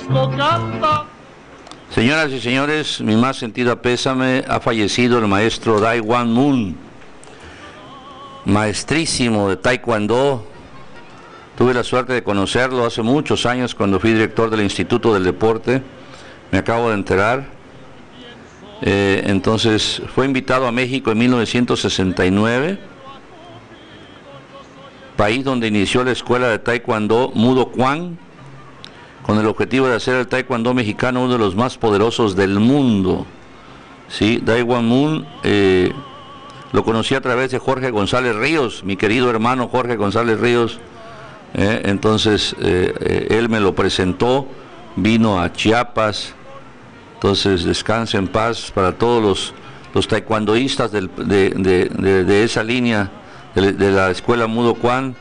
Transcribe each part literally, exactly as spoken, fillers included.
México canta. Señoras y señores, mi más sentido pésame, ha fallecido el maestro Dai Wan Moon, maestrísimo de Taekwondo. Tuve la suerte de conocerlo hace muchos años cuando fui director del Instituto del Deporte, me acabo de enterar. Eh, entonces fue invitado a México en mil novecientos sesenta y nueve, país donde inició la escuela de Taekwondo Mudo Kwan, con el objetivo de hacer el taekwondo mexicano uno de los más poderosos del mundo. Sí, Dai Wan Moon eh, lo conocí a través de Jorge González Ríos, mi querido hermano Jorge González Ríos. Eh, entonces eh, eh, él me lo presentó, vino a Chiapas. Entonces descanse en paz para todos los, los taekwondoístas del, de, de, de, de esa línea de, de la escuela Mudo Kwan.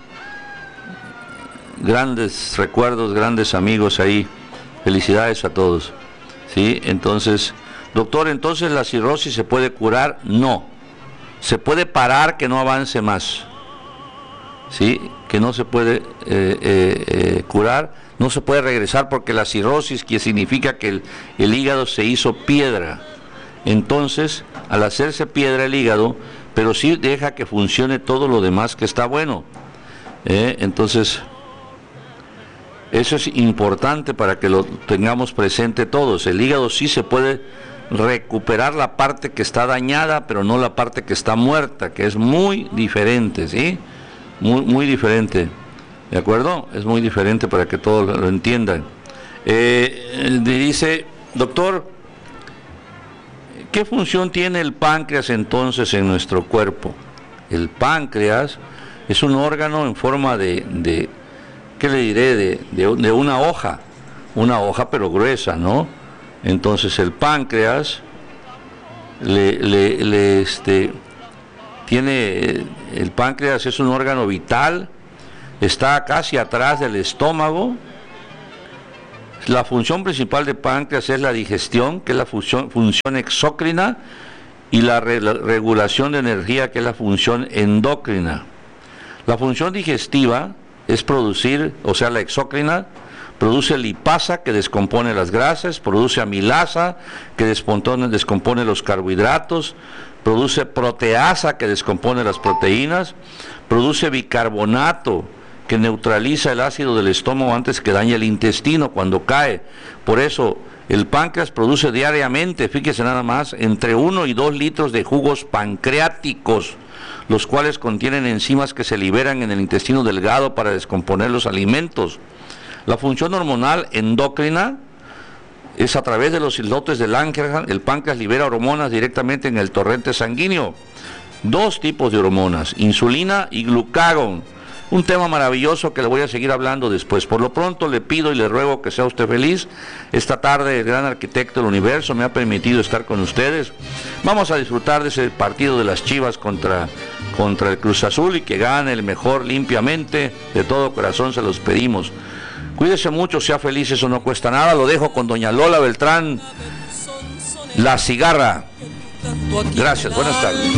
Grandes recuerdos, grandes amigos ahí. Felicidades a todos. ¿Sí? Entonces, doctor, entonces la cirrosis se puede curar? No. Se puede parar, que no avance más. ¿Sí? Que no se puede eh, eh, eh, curar, no se puede regresar, porque la cirrosis, que significa que el, el hígado se hizo piedra. Entonces, al hacerse piedra el hígado, pero sí deja que funcione todo lo demás que está bueno. ¿Eh? Entonces, eso es importante para que lo tengamos presente todos. El hígado sí se puede recuperar la parte que está dañada, pero no la parte que está muerta, que es muy diferente, ¿sí? Muy, muy diferente, ¿de acuerdo? Es muy diferente para que todos lo entiendan. Eh, dice, doctor, ¿qué función tiene el páncreas entonces en nuestro cuerpo? El páncreas es un órgano en forma de, de ¿qué le diré? De, de, de una hoja, una hoja pero gruesa, ¿no? Entonces el páncreas le, le, le este, tiene, el páncreas es un órgano vital, está casi atrás del estómago. La función principal del páncreas es la digestión, que es la función, función exócrina, y la, re, la regulación de energía, que es la función endócrina. La función digestiva es producir, o sea, la exócrina, produce lipasa, que descompone las grasas, produce amilasa, que descompone, descompone los carbohidratos, produce proteasa, que descompone las proteínas, produce bicarbonato, que neutraliza el ácido del estómago antes que dañe el intestino cuando cae. Por eso el páncreas produce diariamente, fíjese nada más, entre uno y dos litros de jugos pancreáticos, los cuales contienen enzimas que se liberan en el intestino delgado para descomponer los alimentos. La función hormonal endocrina es a través de los islotes de Langerhans. El páncreas libera hormonas directamente en el torrente sanguíneo. Dos tipos de hormonas, insulina y glucagón. Un tema maravilloso que le voy a seguir hablando después. Por lo pronto le pido y le ruego que sea usted feliz. Esta tarde el gran arquitecto del universo me ha permitido estar con ustedes. Vamos a disfrutar de ese partido de las Chivas contra, contra el Cruz Azul, y que gane el mejor limpiamente. De todo corazón se los pedimos. Cuídese mucho, sea feliz, eso no cuesta nada. Lo dejo con doña Lola Beltrán, La Cigarra. Gracias, buenas tardes.